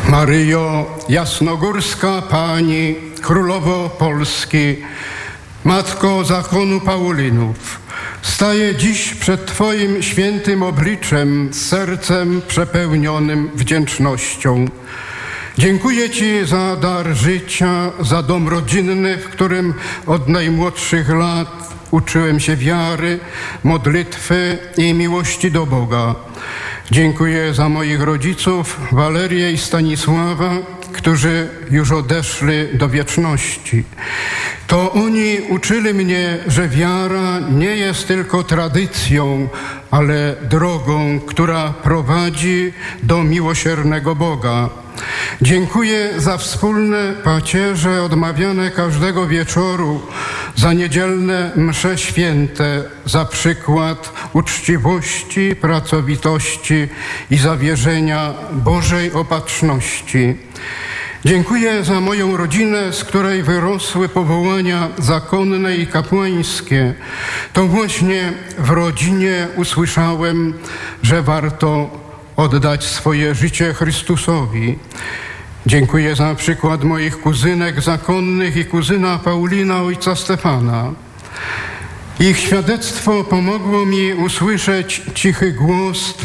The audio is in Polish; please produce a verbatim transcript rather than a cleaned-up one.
Maryjo Jasnogórska Pani, Królowo Polski, Matko zakonu Paulinów, staję dziś przed Twoim świętym obliczem z sercem przepełnionym wdzięcznością. Dziękuję Ci za dar życia, za dom rodzinny, w którym od najmłodszych lat uczyłem się wiary, modlitwy i miłości do Boga. Dziękuję za moich rodziców, Walerię i Stanisława, którzy już odeszli do wieczności. To oni uczyli mnie, że wiara nie jest tylko tradycją, ale drogą, która prowadzi do miłosiernego Boga. Dziękuję za wspólne pacierze odmawiane każdego wieczoru, za niedzielne msze święte, za przykład uczciwości, pracowitości i zawierzenia Bożej opatrzności. Dziękuję za moją rodzinę, z której wyrosły powołania zakonne i kapłańskie. To właśnie w rodzinie usłyszałem, że warto oddać swoje życie Chrystusowi. Dziękuję za przykład moich kuzynek zakonnych i kuzyna Paulina, ojca Stefana. Ich świadectwo pomogło mi usłyszeć cichy głos